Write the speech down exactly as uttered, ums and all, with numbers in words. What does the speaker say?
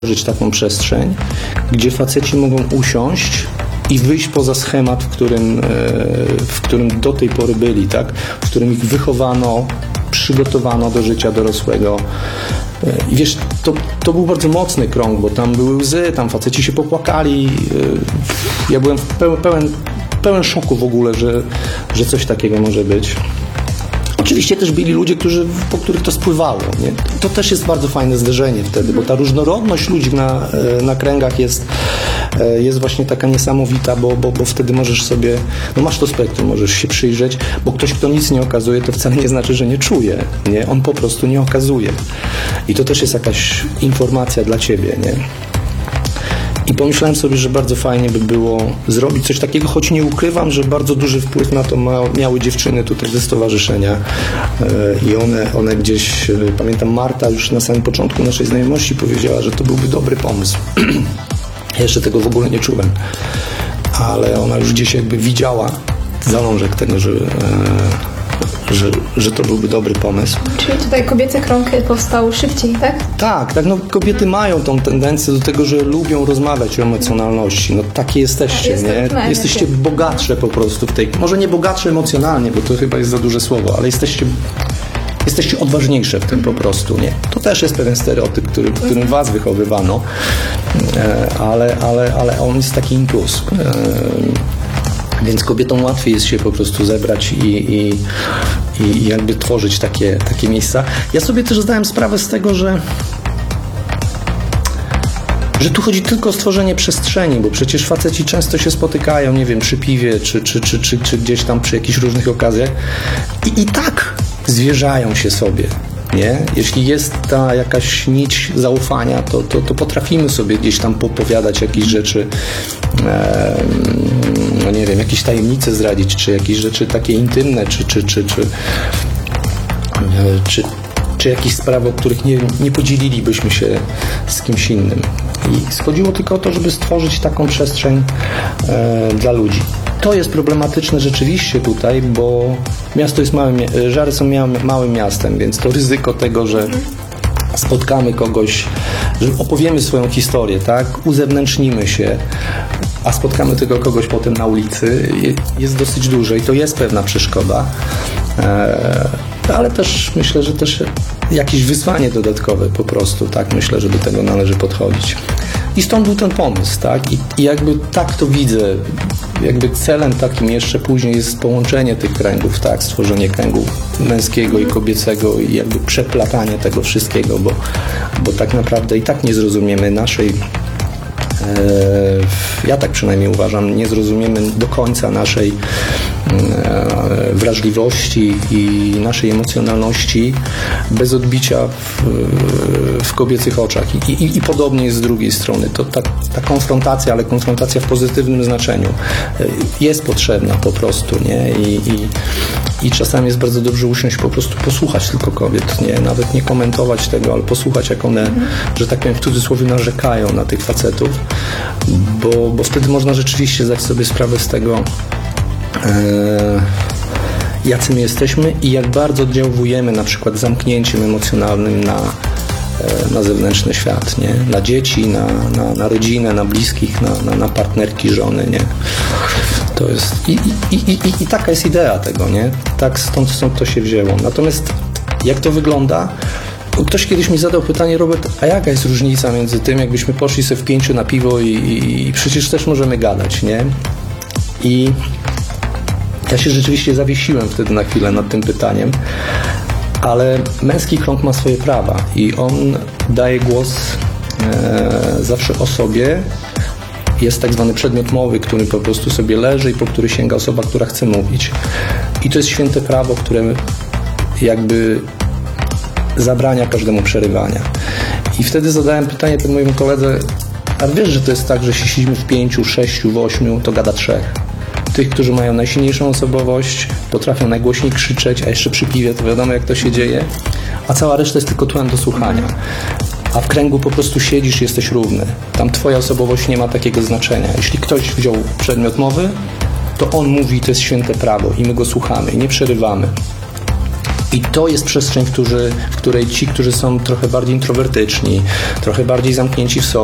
stworzyć taką przestrzeń, gdzie faceci mogą usiąść i wyjść poza schemat, w którym, w którym do tej pory byli, tak? W którym ich wychowano, przygotowano do życia dorosłego. I wiesz, to, to był bardzo mocny krąg, bo tam były łzy, tam faceci się popłakali. Ja byłem pełen, pełen, pełen szoku w ogóle, że, że coś takiego może być. Oczywiście też byli ludzie, którzy, po których to spływało. Nie? To też jest bardzo fajne zderzenie wtedy, bo ta różnorodność ludzi na, na kręgach jest, jest właśnie taka niesamowita, bo, bo, bo wtedy możesz sobie, no masz to spektrum, możesz się przyjrzeć, bo ktoś, kto nic nie okazuje, to wcale nie znaczy, że nie czuje. Nie? On po prostu nie okazuje. I to też jest jakaś informacja dla ciebie. Nie? I pomyślałem sobie, że bardzo fajnie by było zrobić coś takiego, choć nie ukrywam, że bardzo duży wpływ na to ma, miały dziewczyny tutaj ze stowarzyszenia i one, one gdzieś, pamiętam, Marta już na samym początku naszej znajomości powiedziała, że to byłby dobry pomysł. Ja jeszcze tego w ogóle nie czułem, ale ona już gdzieś jakby widziała zalążek tego, że Że, że to byłby dobry pomysł. Czyli tutaj kobiecy krąg powstał szybciej, tak? Tak, tak, no kobiety mają tą tendencję do tego, że lubią rozmawiać o emocjonalności. No takie jesteście, jest nie? to Jesteście bogatsze po prostu w tej... Może nie bogatsze emocjonalnie, bo to chyba jest za duże słowo, ale jesteście... Jesteście odważniejsze w tym po prostu, nie? To też jest pewien stereotyp, który, którym was wychowywano, ale, ale, ale on jest taki impuls. Więc kobietom łatwiej jest się po prostu zebrać i, i, i jakby tworzyć takie, takie miejsca. Ja sobie też zdałem sprawę z tego, że że tu chodzi tylko o stworzenie przestrzeni, bo przecież faceci często się spotykają, nie wiem, przy piwie, czy, czy, czy, czy, czy gdzieś tam przy jakichś różnych okazjach i, i tak zwierzają się sobie. Nie? Jeśli jest ta jakaś nić zaufania, to, to, to potrafimy sobie gdzieś tam popowiadać jakieś rzeczy, e, no nie wiem, jakieś tajemnice zdradzić, czy jakieś rzeczy takie intymne, czy, czy, czy, czy, czy, czy jakieś sprawy, o których nie, nie podzielilibyśmy się z kimś innym. I schodziło tylko o to, żeby stworzyć taką przestrzeń e, dla ludzi. To jest problematyczne rzeczywiście tutaj, bo miasto jest małym, Żary są małym miastem, więc to ryzyko tego, że spotkamy kogoś, że opowiemy swoją historię, tak, uzewnętrznimy się, a spotkamy tego kogoś potem na ulicy, jest dosyć duże i to jest pewna przeszkoda, ale też myślę, że też jakieś wyzwanie dodatkowe po prostu, tak, myślę, że do tego należy podchodzić. I stąd był ten pomysł, tak? I, I jakby tak to widzę, jakby celem takim jeszcze później jest połączenie tych kręgów, tak? Stworzenie kręgu męskiego i kobiecego i jakby przeplatanie tego wszystkiego, bo, bo tak naprawdę i tak nie zrozumiemy naszej, e, ja tak przynajmniej uważam, nie zrozumiemy do końca naszej e, wrażliwości i naszej emocjonalności bez odbicia w, w kobiecych oczach. I, i, i podobnie jest z drugiej strony. To ta, ta konfrontacja, ale konfrontacja w pozytywnym znaczeniu jest potrzebna po prostu, nie? I, i, i czasami jest bardzo dobrze usiąść, po prostu posłuchać tylko kobiet, nie? Nawet nie komentować tego, ale posłuchać, jak one, mhm. że tak powiem, w cudzysłowie narzekają na tych facetów, bo, bo wtedy można rzeczywiście zdać sobie sprawę z tego, jacy my jesteśmy i jak bardzo oddziałujemy na przykład zamknięciem emocjonalnym na, na zewnętrzny świat, nie? Na dzieci, na, na, na rodzinę, na bliskich, na, na, na partnerki, żony, nie? To jest i, i, i, i, i taka jest idea tego, nie? Tak stąd, stąd to się wzięło. Natomiast jak to wygląda? Ktoś kiedyś mi zadał pytanie, Robert, a jaka jest różnica między tym, jakbyśmy poszli sobie w pięciu na piwo i, i, i przecież też możemy gadać, nie? I ja się rzeczywiście zawiesiłem wtedy na chwilę nad tym pytaniem, ale męski krąg ma swoje prawa i on daje głos e, zawsze osobie. Jest tak zwany przedmiot mowy, który po prostu sobie leży i po który sięga osoba, która chce mówić. I to jest święte prawo, które jakby zabrania każdemu przerywania. I wtedy zadałem pytanie temu mojemu koledze, a wiesz, że to jest tak, że jeśli siedzimy w pięciu, sześciu, w ośmiu, to gada trzech. Tych, którzy mają najsilniejszą osobowość, potrafią najgłośniej krzyczeć, a jeszcze przy piwie to wiadomo, jak to się dzieje, a cała reszta jest tylko tłem do słuchania. A w kręgu po prostu siedzisz i jesteś równy. Tam twoja osobowość nie ma takiego znaczenia. Jeśli ktoś wziął przedmiot mowy, to on mówi, to jest święte prawo i my go słuchamy i nie przerywamy. I to jest przestrzeń, w, którzy, w której ci, którzy są trochę bardziej introwertyczni, trochę bardziej zamknięci w sobie,